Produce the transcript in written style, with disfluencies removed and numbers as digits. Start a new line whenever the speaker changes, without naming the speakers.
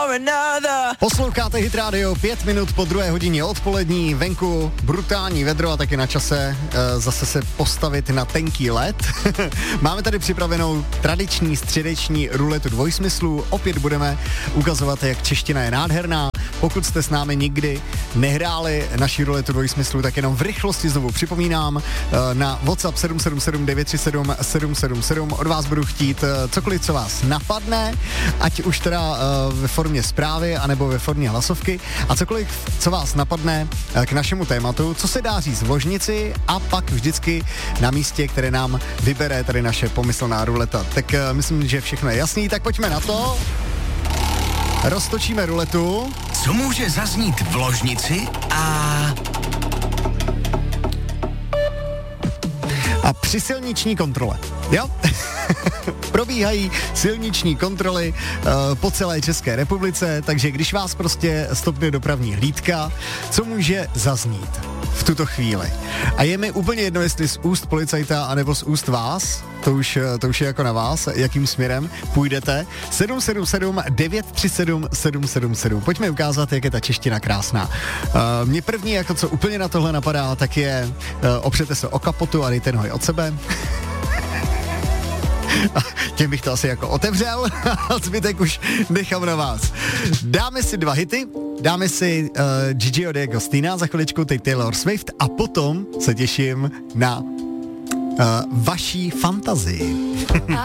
Posloucháte Hit Radio, 5 minut po 2 hodině odpolední, venku brutální vedro a taky na čase zase se postavit na tenký led. Máme tady připravenou tradiční středeční ruletu dvojsmyslů, opět budeme ukazovat, jak čeština je nádherná. Pokud jste s námi nikdy nehráli naši ruletu dvojsmyslů, tak jenom v rychlosti znovu připomínám na WhatsApp 777 937 777. Od vás budu chtít cokoliv, co vás napadne, ať už teda ve formě zprávy, anebo ve formě hlasovky a cokoliv, co vás napadne k našemu tématu, co se dá říct v ložnici a pak vždycky na místě, které nám vybere tady naše pomyslná ruleta. Tak myslím, že všechno je jasný, tak pojďme na to. Roztočíme ruletu.
Co může zaznít v ložnici
a při silniční kontrole. Jo? Probíhají silniční kontroly po celé České republice, takže když vás prostě stopne dopravní hlídka, co může zaznít v tuto chvíli? A je mi úplně jedno, jestli z úst policajta anebo z úst vás, to už je jako na vás, jakým směrem půjdete. 777 937 777. Pojďme ukázat, jak je ta čeština krásná. Mě první, jako co úplně na tohle napadá, tak je opřete se o kapotu a dejte nohy od sebe. Těm bych to asi jako otevřel a zbytek už nechám na vás. Dáme si 2 hity, dáme si Gigi D'Agostino za chviličku, teď Taylor Swift a potom se těším na vaší fantazii.